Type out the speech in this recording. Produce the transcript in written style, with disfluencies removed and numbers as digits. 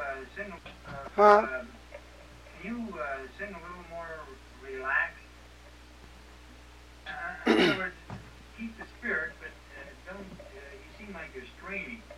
sing? Huh? Can you sing a little more relaxed? In other words, keep the spirit, but don't. You seem like you're straining.